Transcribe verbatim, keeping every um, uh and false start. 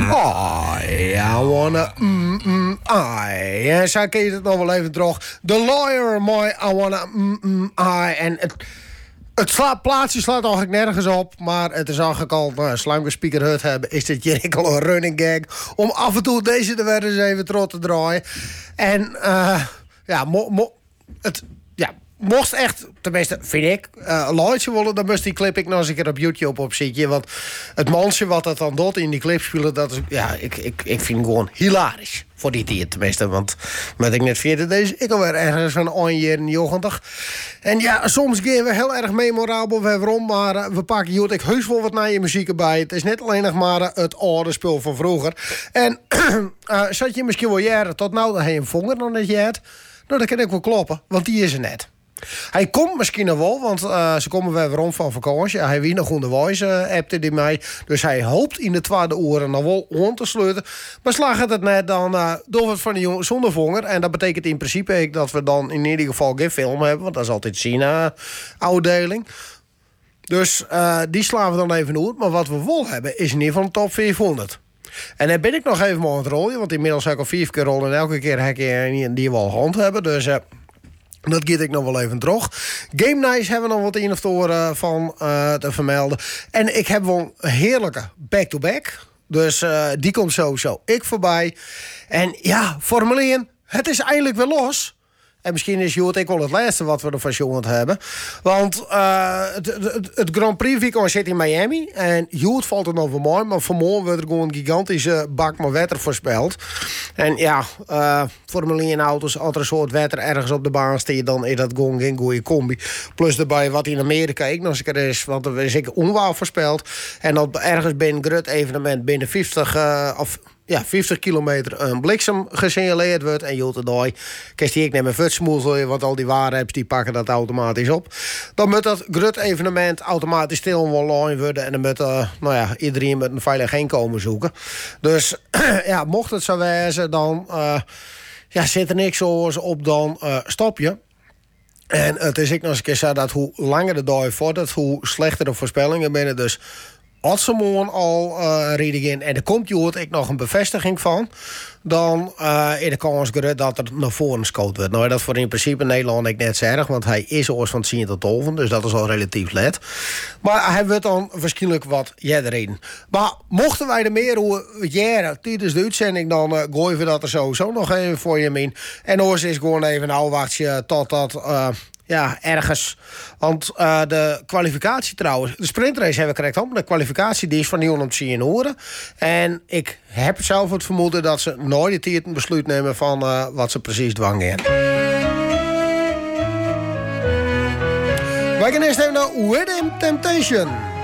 Oh, I wanna mm, mm, I. En zo kun je het nog wel even terug. The Lawyer, mooi, I wanna mm, mm, I. En het, het slaat, plaatsje slaat eigenlijk nergens op. Maar het is eigenlijk al, nou, zolang we Speaker Hut hebben, is dit hier al een running gag. Om af en toe deze er weer eens even terug te draaien. En uh, ja, mo, mo, het... Ja, mocht echt, tenminste vind ik, uh, een laaitje willen, dan moest die clip ik nog eens een keer op YouTube opzitten. Want het mansje wat dat dan doet in die clip spelen, dat is, ja, ik, ik, ik vind gewoon hilarisch. Voor die tijd tenminste, want met ik net vierde deze, ik alweer ergens van een jaar in negentig. En ja, soms gaan we heel erg memorabel waarom, maar uh, we pakken hier ik heus wel wat naar je muziek erbij. Het is net alleen nog maar uh, het oude spul van vroeger. En uh, zat je misschien wel jaren tot nou, dan heb je een vonger dan dat je hebt. Nou, dat kan ik wel kloppen, want die is er net. Hij komt misschien nog wel, want uh, ze komen weer rond van vakantie. Hij wie nog onderwijs uh, appte die mij. Dus hij hoopt in de tweede uren nog wel om te sluiten. Maar slaagt het net, dan uh, doen we het van die jongen zonder vonger. En dat betekent in principe dat we dan in ieder geval geen film hebben. Want dat is altijd China-uitdeling. Dus uh, die slaan we dan even uit. Maar wat we wel hebben is in ieder geval een top vierhonderd. En dan ben ik nog even aan het rollen. Want inmiddels heb ik al vier keer rollen. En elke keer heb ik die wel hand hebben. Dus... Uh, dat geef ik nog wel even terug. Game Nice hebben we nog wat in of toren van uh, te vermelden. En ik heb wel een heerlijke back-to-back. Dus uh, die komt sowieso ik voorbij. En ja, Formule één, het is eindelijk weer los. En misschien is Joet ik wel het laatste wat we er van Joet hebben. Want uh, het, het, het Grand Prix weekend zit in Miami. En Joet valt er nog wel mooi. Maar vanmorgen werd er gewoon een gigantische bak met wetter voorspeld. En ja, uh, Formule één auto's, als er een soort wetter ergens op de baan staat, dan is dat gewoon geen goede combi. Plus daarbij wat in Amerika ik nog eens een keer is. Want er is ik onwaar voorspeld. En dat ergens bij een groot evenement binnen vijftig... Uh, of, Ja, vijftig kilometer een bliksem gesignaleerd wordt. En Jote Dooi, kijk die ik neem mijn vutsmoel, want al die waarhebs die pakken dat automatisch op. Dan moet dat grut evenement automatisch stil online worden. En dan moet uh, nou ja, iedereen met een veilig heen komen zoeken. Dus ja, mocht het zo wezen, dan uh, ja, zit er niks op, dan uh, stop je. En het is ik nog eens een keer zo dat hoe langer de dag vordert, hoe slechter de voorspellingen binnen. Dus als ze morgen al uh, reden in en er komt Joert ik nog een bevestiging van, dan uh, is de kans groot dat er naar voren gescoot wordt. Nou, dat voor in principe Nederland ik net zeg, want hij is oors van tien tot tolven, dus dat is al relatief let. Maar hij wordt dan waarschijnlijk wat jeder in. Maar mochten wij er meer hoe jaren tijdens de uitzending, dan uh, gooien we dat er sowieso nog even voor je in. En oors is gewoon even een wachtje totdat Uh, Ja, ergens. Want uh, de kwalificatie trouwens, de sprintrace hebben we correct op. De kwalificatie die is van Nieuw om tien uur. En ik heb zelf het vermoeden dat ze nooit de tijd een besluit nemen van uh, wat ze precies dwangen. Wij gaan eerst even naar Rhythm Temptation.